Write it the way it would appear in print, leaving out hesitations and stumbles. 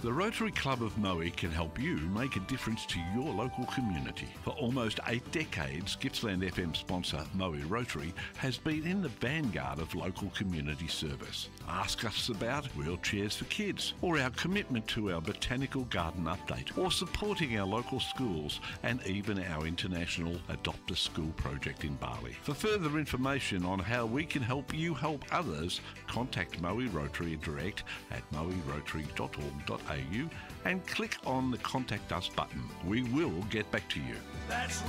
The Rotary Club of Moe can help you make a difference to your local community. For almost 8 decades, Gippsland FM sponsor Moe Rotary has been in the vanguard of local community service. Ask us about wheelchairs for kids, or our commitment to our botanical garden update, or supporting our local schools, and even our international Adopt a School project in Bali. For further information on how we can help you help others, contact Moe Rotary direct at moerotary.org.au and click on the Contact Us button. We will get back to you.